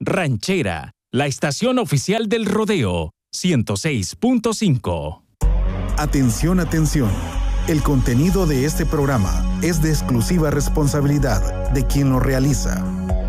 Ranchera, la estación oficial del rodeo, 106.5. Atención, atención. El contenido de este programa es de exclusiva responsabilidad de quien lo realiza.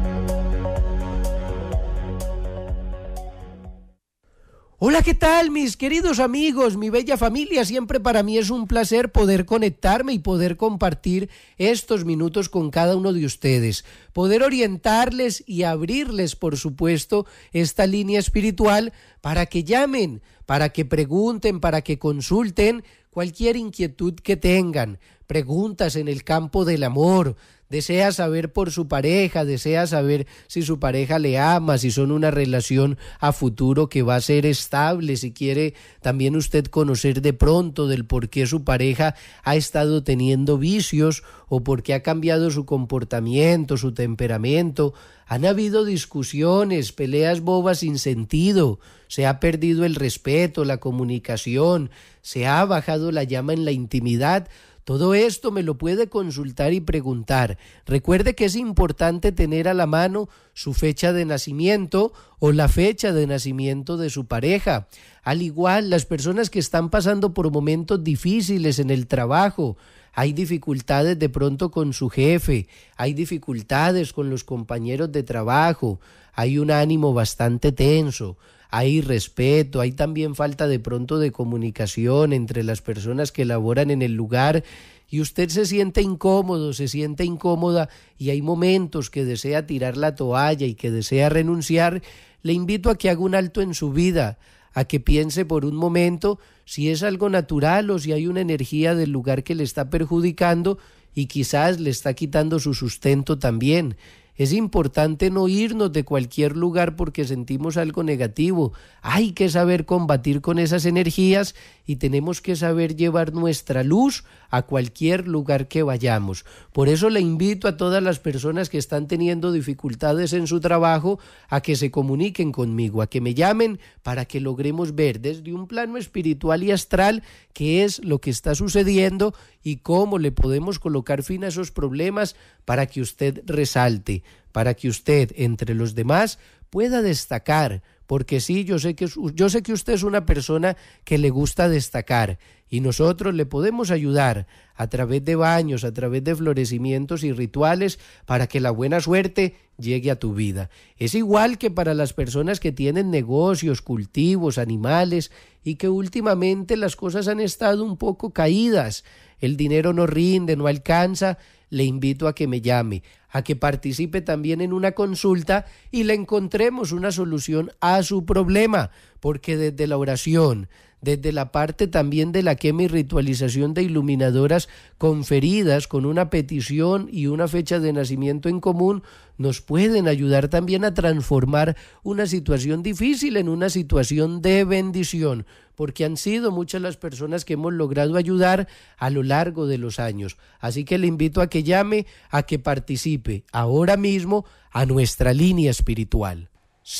Hola, ¿qué tal, mis queridos amigos, mi bella familia? Siempre para mí es un placer poder conectarme y poder compartir estos minutos con cada uno de ustedes, poder orientarles y abrirles, por supuesto, esta línea espiritual para que llamen, para que pregunten, para que consulten cualquier inquietud que tengan, preguntas en el campo del amor. Desea saber por su pareja, desea saber si su pareja le ama, si son una relación a futuro que va a ser estable, si quiere también usted conocer de pronto del por qué su pareja ha estado teniendo vicios o por qué ha cambiado su comportamiento, su temperamento. Han habido discusiones, peleas bobas sin sentido, se ha perdido el respeto, la comunicación, se ha bajado la llama en la intimidad. Todo esto me lo puede consultar y preguntar. Recuerde que es importante tener a la mano su fecha de nacimiento o la fecha de nacimiento de su pareja. Al igual, las personas que están pasando por momentos difíciles en el trabajo, hay dificultades de pronto con su jefe, hay dificultades con los compañeros de trabajo, hay un ánimo bastante tenso. Hay respeto, hay también falta de pronto de comunicación entre las personas que laboran en el lugar y usted se siente incómodo, se siente incómoda y hay momentos que desea tirar la toalla y que desea renunciar. Le invito a que haga un alto en su vida, a que piense por un momento si es algo natural o si hay una energía del lugar que le está perjudicando y quizás le está quitando su sustento también. Es importante no irnos de cualquier lugar porque sentimos algo negativo. Hay que saber combatir con esas energías y tenemos que saber llevar nuestra luz a cualquier lugar que vayamos. Por eso le invito a todas las personas que están teniendo dificultades en su trabajo a que se comuniquen conmigo, a que me llamen para que logremos ver desde un plano espiritual y astral qué es lo que está sucediendo y cómo le podemos colocar fin a esos problemas para que usted resalte, para que usted entre los demás pueda destacar, porque sí, yo sé que usted es una persona que le gusta destacar y nosotros le podemos ayudar a través de baños, a través de florecimientos y rituales para que la buena suerte llegue a tu vida. Es igual que para las personas que tienen negocios, cultivos, animales y que últimamente las cosas han estado un poco caídas, el dinero no rinde, no alcanza. Le invito a que me llame, a que participe también en una consulta y le encontremos una solución a su problema, porque desde la oración, desde la parte también de la quema y ritualización de iluminadoras conferidas con una petición y una fecha de nacimiento en común, nos pueden ayudar también a transformar una situación difícil en una situación de bendición, porque han sido muchas las personas que hemos logrado ayudar a lo largo de los años. Así que le invito a que llame, a que participe ahora mismo a nuestra línea espiritual.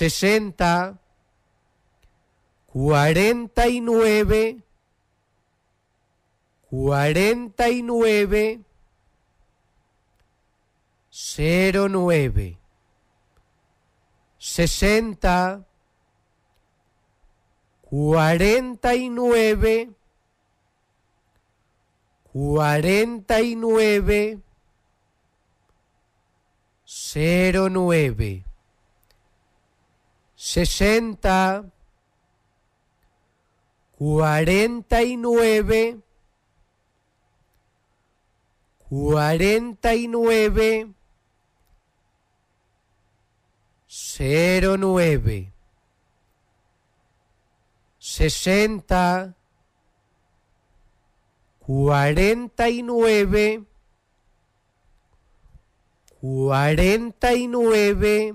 60 49 49 09 60 49 49 09 60 49 49 09 60 49 49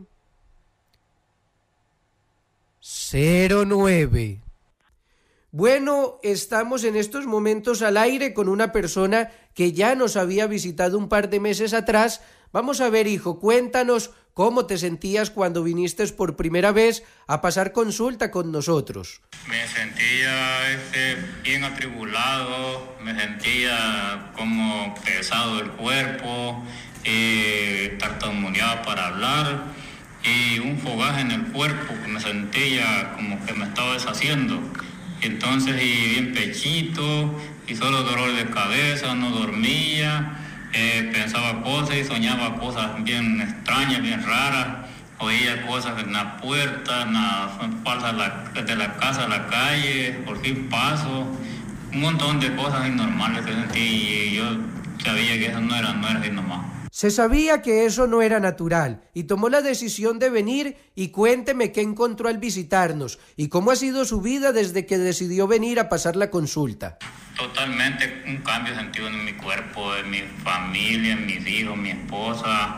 09. Bueno, estamos en estos momentos al aire con una persona que ya nos había visitado un par de meses atrás. Vamos a ver, hijo, cuéntanos cómo te sentías cuando viniste por primera vez a pasar consulta con nosotros. Me sentía bien atribulado, me sentía como pesado el cuerpo, tartamudeaba para hablar y un fogaje en el cuerpo, que me sentía como que me estaba deshaciendo. Entonces, y bien pechito, y solo dolor de cabeza, no dormía, pensaba cosas y soñaba cosas bien extrañas, bien raras. Oía cosas en la puerta, en la falsa de la casa a la calle, por fin paso, un montón de cosas anormales que sentí y yo sabía que eso no era así nomás. Se sabía que eso no era natural y tomó la decisión de venir y cuénteme qué encontró al visitarnos y cómo ha sido su vida desde que decidió venir a pasar la consulta. Totalmente un cambio sentido en mi cuerpo, en mi familia, en mis hijos, mi esposa.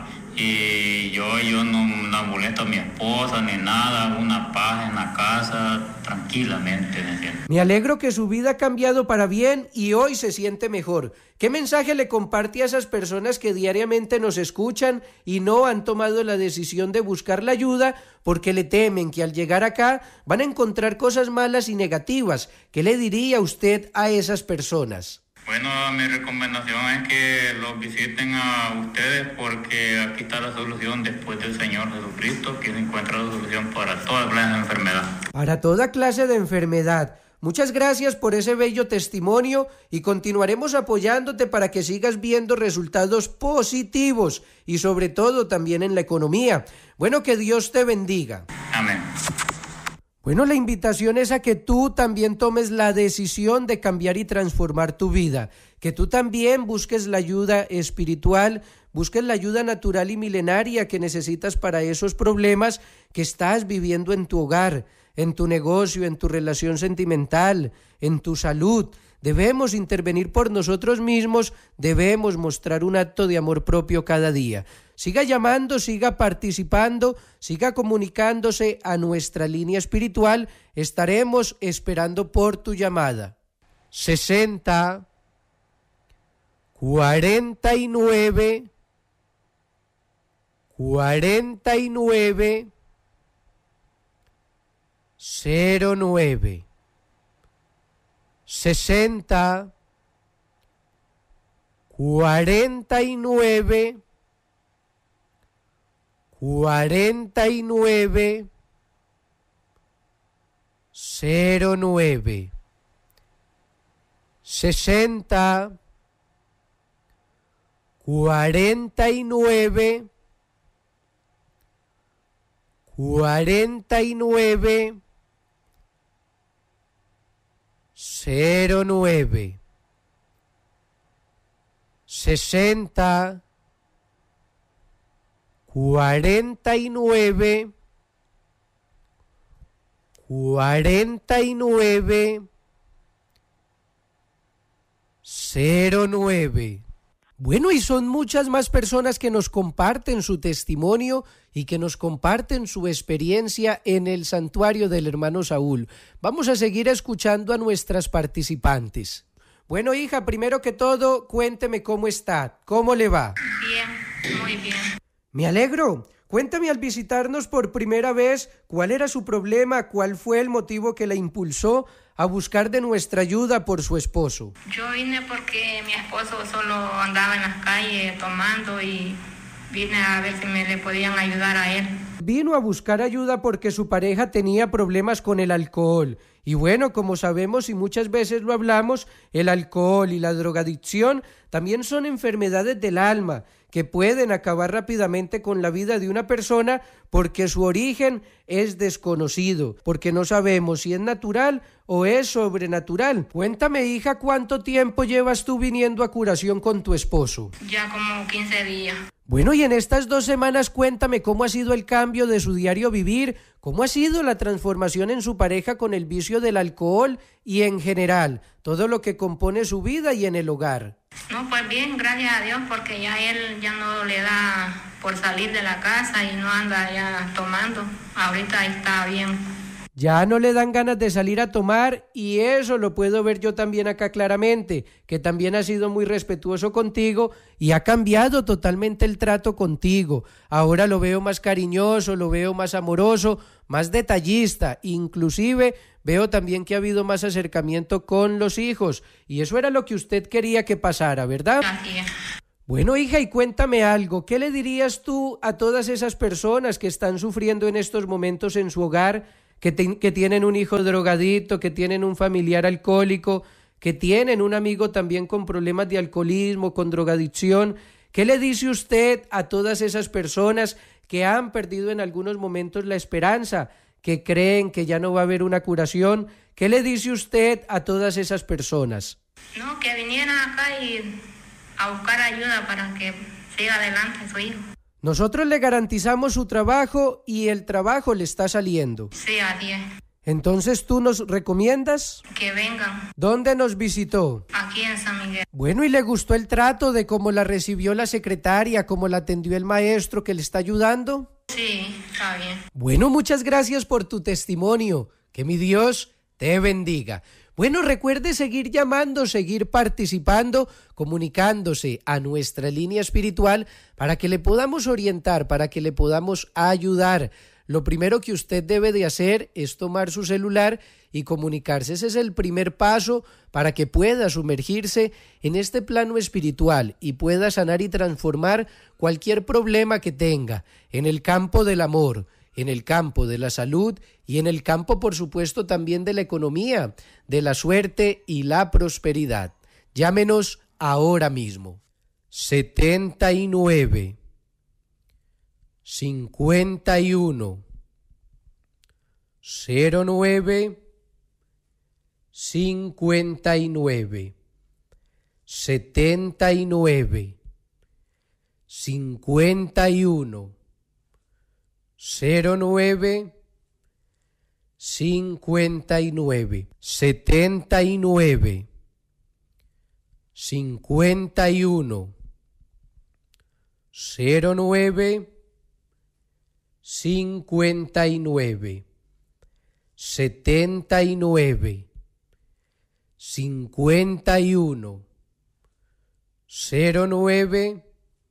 Y yo no la molesto a mi esposa ni nada, una paz en la casa, tranquilamente, ¿me entiendes? Me alegro que su vida ha cambiado para bien y hoy se siente mejor. ¿Qué mensaje le comparte a esas personas que diariamente nos escuchan y no han tomado la decisión de buscar la ayuda porque le temen que al llegar acá van a encontrar cosas malas y negativas? ¿Qué le diría usted a esas personas? Bueno, mi recomendación es que los visiten a ustedes porque aquí está la solución después del Señor Jesucristo, que se encuentra la solución para toda clase de enfermedad. Para toda clase de enfermedad. Muchas gracias por ese bello testimonio y continuaremos apoyándote para que sigas viendo resultados positivos y sobre todo también en la economía. Bueno, que Dios te bendiga. Amén. Bueno, la invitación es a que tú también tomes la decisión de cambiar y transformar tu vida, que tú también busques la ayuda espiritual, busques la ayuda natural y milenaria que necesitas para esos problemas que estás viviendo en tu hogar, en tu negocio, en tu relación sentimental, en tu salud. Debemos intervenir por nosotros mismos, debemos mostrar un acto de amor propio cada día. Siga llamando, siga participando, siga comunicándose a nuestra línea espiritual. Estaremos esperando por tu llamada. 60 49 49 09 60 49 49 09 60 49 49 09 60 49 49 09. Bueno, y son muchas más personas que nos comparten su testimonio y que nos comparten su experiencia en el santuario del hermano Saúl. Vamos a seguir escuchando a nuestras participantes. Bueno, hija, primero que todo, cuénteme cómo está, cómo le va. Bien, muy bien. Me alegro. Cuéntame al visitarnos por primera vez cuál era su problema, cuál fue el motivo que la impulsó a buscar de nuestra ayuda por su esposo. Yo vine porque mi esposo solo andaba en las calles tomando y vine a ver si le podían ayudar a él. Vino a buscar ayuda porque su pareja tenía problemas con el alcohol. Y bueno, como sabemos y muchas veces lo hablamos, el alcohol y la drogadicción también son enfermedades del alma que pueden acabar rápidamente con la vida de una persona porque su origen es desconocido, porque no sabemos si es natural o es sobrenatural. Cuéntame, hija, ¿cuánto tiempo llevas tú viniendo a curación con tu esposo? Ya como 15 días. Bueno, y en estas 2 semanas cuéntame cómo ha sido el cambio de su diario vivir, cómo ha sido la transformación en su pareja con el vicio del alcohol y en general, todo lo que compone su vida y en el hogar. No, pues bien, gracias a Dios, porque ya él ya no le da por salir de la casa y no anda ya tomando. Ahorita está bien. Ya no le dan ganas de salir a tomar y eso lo puedo ver yo también acá claramente, que también ha sido muy respetuoso contigo y ha cambiado totalmente el trato contigo. Ahora lo veo más cariñoso, lo veo más amoroso, más detallista, inclusive veo también que ha habido más acercamiento con los hijos y eso era lo que usted quería que pasara, ¿verdad? Así es. Bueno, hija, y cuéntame algo. ¿Qué le dirías tú a todas esas personas que están sufriendo en estos momentos en su hogar, que tienen un hijo drogadicto, que tienen un familiar alcohólico, que tienen un amigo también con problemas de alcoholismo, con drogadicción? ¿Qué le dice usted a todas esas personas que han perdido en algunos momentos la esperanza, que creen que ya no va a haber una curación? ¿Qué le dice usted a todas esas personas? No, que vinieran acá y a buscar ayuda para que siga adelante su hijo. Nosotros le garantizamos su trabajo y el trabajo le está saliendo. Sí, a 10. Entonces, ¿tú nos recomiendas? Que vengan. ¿Dónde nos visitó? Aquí en San Miguel. Bueno, ¿y le gustó el trato de cómo la recibió la secretaria, cómo la atendió el maestro que le está ayudando? Sí, está bien. Bueno, muchas gracias por tu testimonio. Que mi Dios te bendiga. Bueno, recuerde seguir llamando, seguir participando, comunicándose a nuestra línea espiritual para que le podamos orientar, para que le podamos ayudar. Lo primero que usted debe de hacer es tomar su celular y comunicarse. Ese es el primer paso para que pueda sumergirse en este plano espiritual y pueda sanar y transformar cualquier problema que tenga en el campo del amor, en el campo de la salud y en el campo, por supuesto, también de la economía, de la suerte y la prosperidad. Llámenos ahora mismo. 79 51 09 59 79 51 09 59 79 51 09 59 79 51 09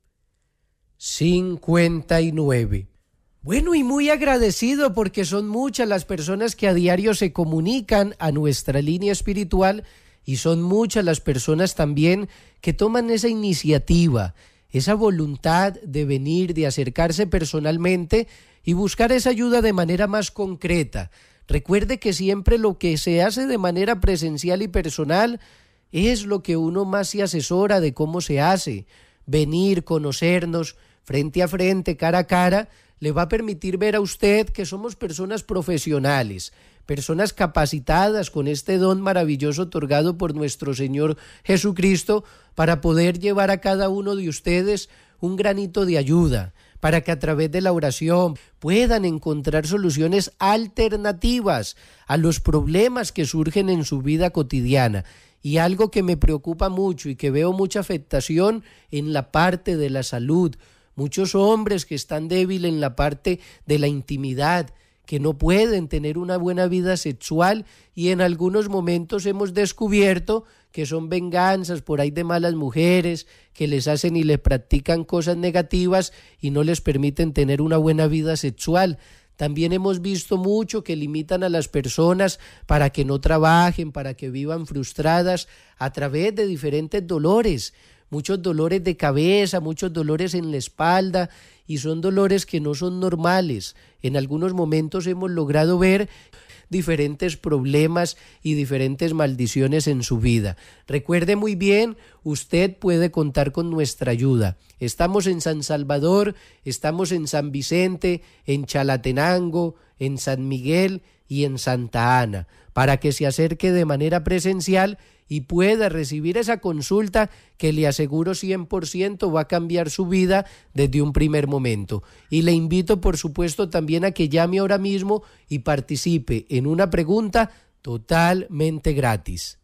59. Bueno, y muy agradecido porque son muchas las personas que a diario se comunican a nuestra línea espiritual y son muchas las personas también que toman esa iniciativa, esa voluntad de venir, de acercarse personalmente y buscar esa ayuda de manera más concreta. Recuerde que siempre lo que se hace de manera presencial y personal es lo que uno más se asesora de cómo se hace. Venir, conocernos frente a frente, cara a cara, le va a permitir ver a usted que somos personas profesionales, personas capacitadas con este don maravilloso otorgado por nuestro Señor Jesucristo para poder llevar a cada uno de ustedes un granito de ayuda, para que a través de la oración puedan encontrar soluciones alternativas a los problemas que surgen en su vida cotidiana. Y algo que me preocupa mucho y que veo mucha afectación en la parte de la salud, muchos hombres que están débiles en la parte de la intimidad, que no pueden tener una buena vida sexual y en algunos momentos hemos descubierto que son venganzas por ahí de malas mujeres que les hacen y les practican cosas negativas y no les permiten tener una buena vida sexual. También hemos visto mucho que limitan a las personas para que no trabajen, para que vivan frustradas a través de diferentes dolores, muchos dolores de cabeza, muchos dolores en la espalda y son dolores que no son normales. En algunos momentos hemos logrado ver diferentes problemas y diferentes maldiciones en su vida. Recuerde muy bien, usted puede contar con nuestra ayuda. Estamos en San Salvador, estamos en San Vicente, en Chalatenango, en San Miguel y en Santa Ana, para que se acerque de manera presencial y pueda recibir esa consulta que le aseguro 100% va a cambiar su vida desde un primer momento. Y le invito, por supuesto, también a que llame ahora mismo y participe en una pregunta totalmente gratis.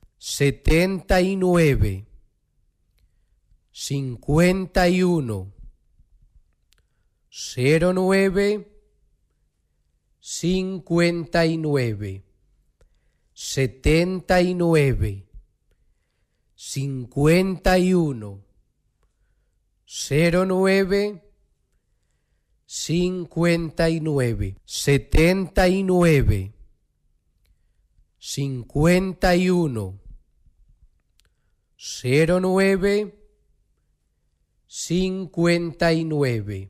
79 51 09 59 79 51 09 59 79 51 09 59,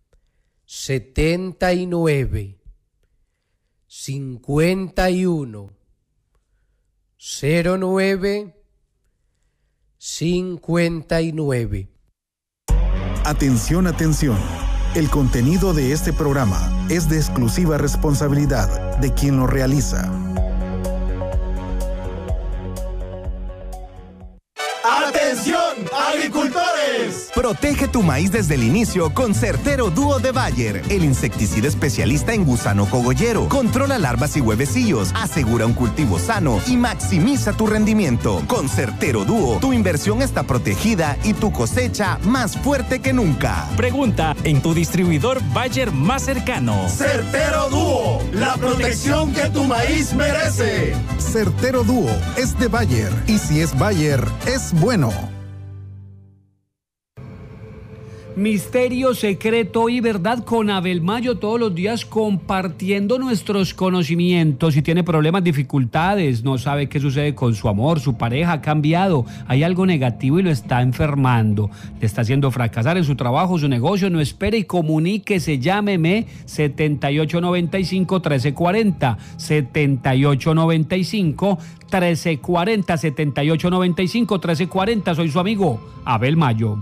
79, 51, 09, 59. Atención, atención. El contenido de este programa es de exclusiva responsabilidad de quien lo realiza. ¡Atención, agricultores! Protege tu maíz desde el inicio con Certero Dúo de Bayer, el insecticida especialista en gusano cogollero. Controla larvas y huevecillos, asegura un cultivo sano y maximiza tu rendimiento. Con Certero Dúo, tu inversión está protegida y tu cosecha más fuerte que nunca. Pregunta en tu distribuidor Bayer más cercano. Certero Dúo, la protección que tu maíz merece. Certero Dúo es de Bayer, y si es Bayer, es bueno. Misterio, secreto y verdad con Abel Mayo, todos los días compartiendo nuestros conocimientos. Si tiene problemas, dificultades, no sabe qué sucede con su amor, su pareja ha cambiado, hay algo negativo y lo está enfermando, le está haciendo fracasar en su trabajo, su negocio, no espere y comuníquese, llámeme 7895-1340, 7895-1340, 7895-1340, soy su amigo Abel Mayo.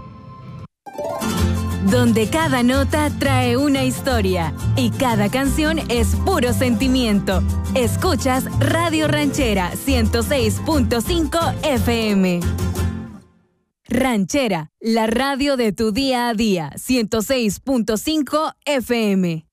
Donde cada nota trae una historia y cada canción es puro sentimiento. Escuchas Radio Ranchera 106.5 FM. Ranchera, la radio de tu día a día, 106.5 FM.